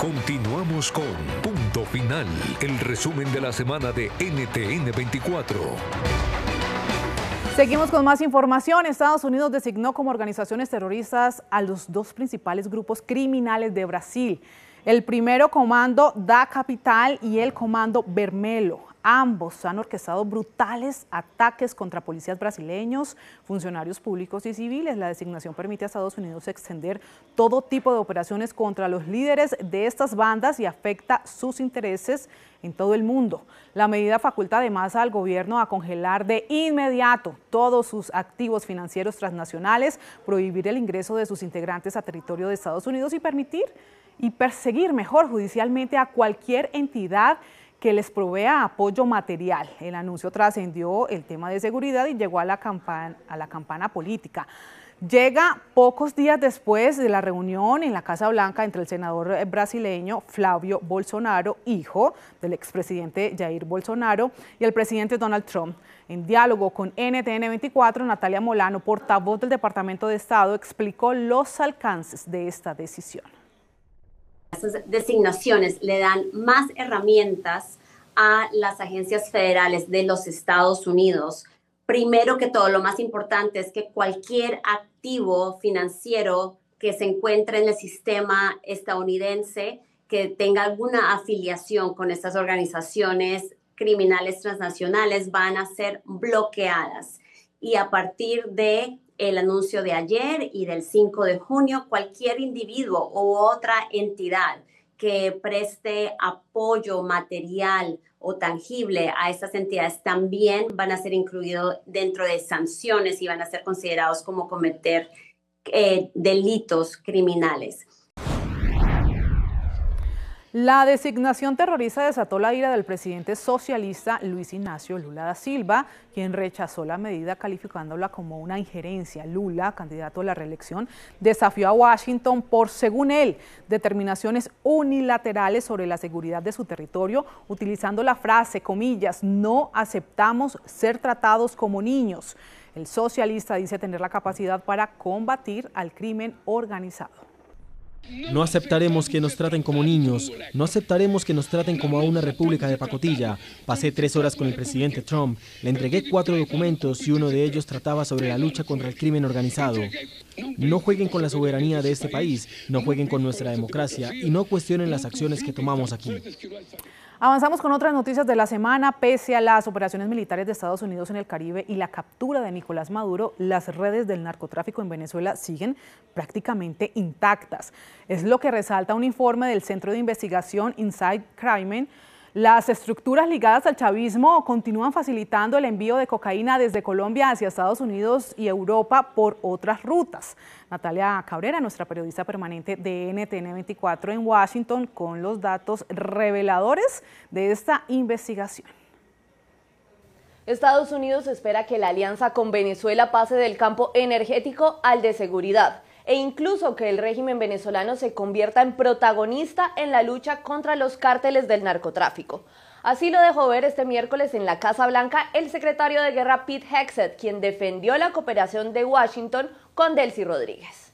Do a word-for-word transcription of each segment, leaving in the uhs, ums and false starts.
Continuamos con Punto Final, el resumen de la semana de N T N veinticuatro. Seguimos con más información. Estados Unidos designó como organizaciones terroristas a los dos principales grupos criminales de Brasil. El primero, Comando da Capital, y el Comando Vermelho. Ambos han orquestado brutales ataques contra policías brasileños, funcionarios públicos y civiles. La designación permite a Estados Unidos extender todo tipo de operaciones contra los líderes de estas bandas y afecta sus intereses en todo el mundo. La medida faculta además al gobierno a congelar de inmediato todos sus activos financieros transnacionales, prohibir el ingreso de sus integrantes a territorio de Estados Unidos y permitir y perseguir mejor judicialmente a cualquier entidad que les provea apoyo material. El anuncio trascendió el tema de seguridad y llegó a la campana, a la campana política. Llega pocos días después de la reunión en la Casa Blanca entre el senador brasileño Flávio Bolsonaro, hijo del expresidente Jair Bolsonaro, y el presidente Donald Trump. En diálogo con N T N veinticuatro, Natalia Molano, portavoz del Departamento de Estado, explicó los alcances de esta decisión. Esas designaciones le dan más herramientas a las agencias federales de los Estados Unidos. Primero que todo, lo más importante es que cualquier activo financiero que se encuentre en el sistema estadounidense, que tenga alguna afiliación con estas organizaciones criminales transnacionales, van a ser bloqueadas. Y a partir de el anuncio de ayer y del cinco de junio, cualquier individuo u otra entidad que preste apoyo material o tangible a estas entidades también van a ser incluidos dentro de sanciones y van a ser considerados como cometer eh, delitos criminales. La designación terrorista desató la ira del presidente socialista Luis Ignacio Lula da Silva, quien rechazó la medida calificándola como una injerencia. Lula, candidato a la reelección, desafió a Washington por, según él, determinaciones unilaterales sobre la seguridad de su territorio, utilizando la frase, comillas, no aceptamos ser tratados como niños. El socialista dice tener la capacidad para combatir al crimen organizado. No aceptaremos que nos traten como niños, no aceptaremos que nos traten como a una república de pacotilla. Pasé tres horas con el presidente Trump, le entregué cuatro documentos y uno de ellos trataba sobre la lucha contra el crimen organizado. No jueguen con la soberanía de este país, no jueguen con nuestra democracia y no cuestionen las acciones que tomamos aquí. Avanzamos con otras noticias de la semana. Pese a las operaciones militares de Estados Unidos en el Caribe y la captura de Nicolás Maduro, las redes del narcotráfico en Venezuela siguen prácticamente intactas. Es lo que resalta un informe del Centro de Investigación Inside Crime. Las estructuras ligadas al chavismo continúan facilitando el envío de cocaína desde Colombia hacia Estados Unidos y Europa por otras rutas. Natalia Cabrera, nuestra periodista permanente de N T N veinticuatro en Washington, con los datos reveladores de esta investigación. Estados Unidos espera que la alianza con Venezuela pase del campo energético al de seguridad, e incluso que el régimen venezolano se convierta en protagonista en la lucha contra los cárteles del narcotráfico. Así lo dejó ver este miércoles en la Casa Blanca el secretario de Guerra Pete Hegseth, quien defendió la cooperación de Washington con Delcy Rodríguez.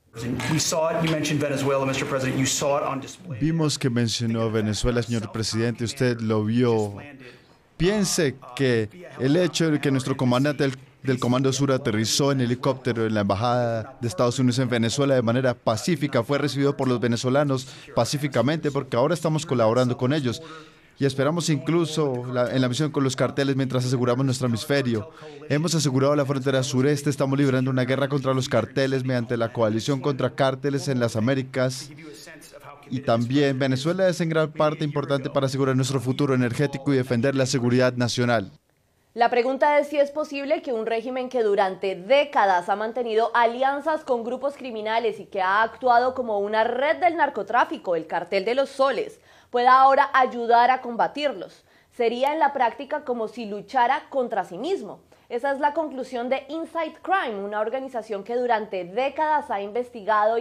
Vimos que mencionó Venezuela, señor presidente, usted lo vio. Piense que el hecho de que nuestro comandante del del Comando Sur aterrizó en helicóptero en la Embajada de Estados Unidos en Venezuela de manera pacífica, fue recibido por los venezolanos pacíficamente porque ahora estamos colaborando con ellos y esperamos incluso la, en la misión con los carteles mientras aseguramos nuestro hemisferio. Hemos asegurado la frontera sureste, estamos librando una guerra contra los carteles mediante la coalición contra cárteles en las Américas. Y también Venezuela es en gran parte importante para asegurar nuestro futuro energético y defender la seguridad nacional. La pregunta es si es posible que un régimen que durante décadas ha mantenido alianzas con grupos criminales y que ha actuado como una red del narcotráfico, el Cartel de los Soles, pueda ahora ayudar a combatirlos. Sería en la práctica como si luchara contra sí mismo. Esa es la conclusión de Inside Crime, una organización que durante décadas ha investigado